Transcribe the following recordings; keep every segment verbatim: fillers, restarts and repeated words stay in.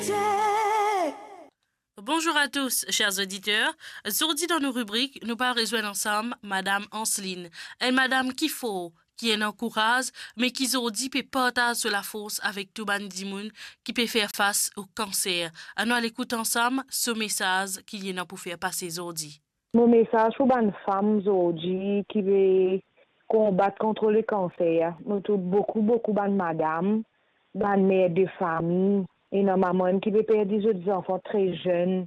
Bonjour à tous, chers auditeurs. Aujourd'hui, dans nos rubriques, nous allons rejoindre ensemble Madame Anseline et Madame Kifo, qui est en courage, mais qui aujourd'hui peut partager sur la force avec tout le monde qui peut faire face au cancer. Nous allons écouter ensemble ce message qu'il y a pour faire passer aujourd'hui. Mon message pour les femmes aujourd'hui qui veulent combattre contre le cancer. Nous avons beaucoup, beaucoup de madame, de mères de famille, et nos mamans qui veulent perdre des enfants très jeunes.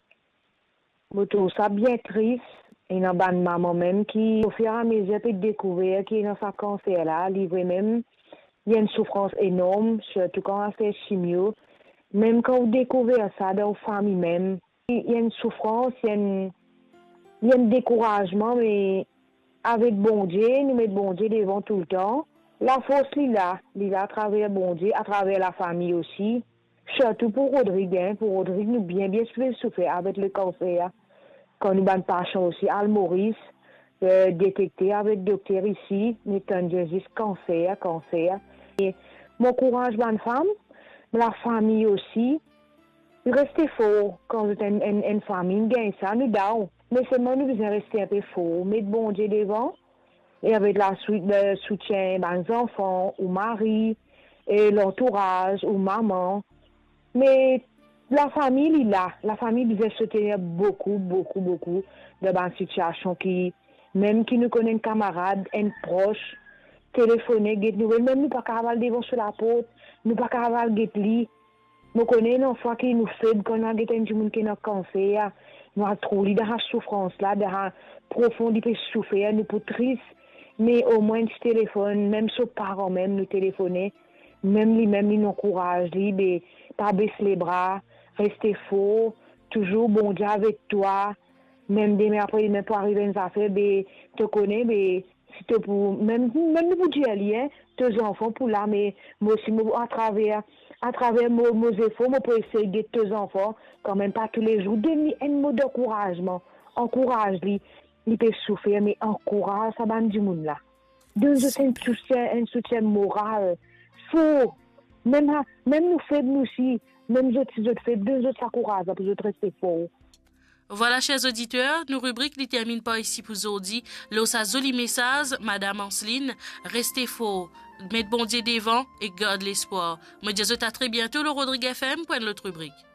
Nous trouvons ça bien triste. Et nos mamans même qui, au fur et à mesure, peut découvrir qu'il y a un cancer là, livré même, il y a une souffrance énorme, surtout quand on fait chimio. Même quand on découvre ça dans la famille même, il y a une souffrance, il y a une Il y a un découragement, mais avec bon Dieu, nous mettons bon Dieu devant tout le temps. La force, il est là. Il est là à travers bon Dieu, à travers la famille aussi. Surtout pour Rodrigue. Hein. Pour Rodrigue, nous bien, bien souffert avec le cancer. Quand nous avons passion aussi, Al Maurice, euh, détecté avec le docteur ici, nous avons dit cancer, cancer. Et mon courage, bonne femme, la famille aussi. Restez fort quand vous êtes une, une, une famille, gagne ça, nous donnons. Mais seulement nous devons rester un peu fort, mettre bon Dieu devant, et avec la suite, le soutien des enfants, ou mari, et l'entourage, ou maman. Mais la famille, il est là. La famille devait soutenir beaucoup, beaucoup, beaucoup de bonnes situations qui, même qui nous connaissent un camarade, un proche, téléphoner, get nouvelles, même nous pas capable devant sur la porte, nous pas capable get li. Nous connaissons une fois qui nous fait, quand on a des gens qui ont cancer, nous avons trouvé dans la souffrance là, dans la profonde souffrance, nous sommes tristes, mais au moins ce téléphone, même ses parents même nous téléphoner, même lui même ils nous encouragent, lui, pas baisser les bras, rester fort, toujours bon Dieu avec toi, même demain après, même pour arriver à une affaire, te connais, mais si tu pour même même pour dire hein, tes enfants pour là, mais moi aussi à travers à travers mes, mes efforts, je peux essayer d'aider tes enfants, quand même pas tous les jours. Donne-lui un mot d'encouragement. Encourage-lui. Il peut souffrir, mais encourage ça bande du monde là. Donne-lui un soutien, un soutien moral. Faut, même, même nous faibles, nous aussi, même les autres, les autres faibles, deux autres s'encouragent pour nous rester forts. Voilà, chers auditeurs, nos rubriques ne terminent pas ici pour aujourd'hui. Là, ça joli message, Madame Anseline, restez fort, mettez bon Dieu devant et garde l'espoir. Me dis à très bientôt, le Rodrigue F M pour une autre rubrique.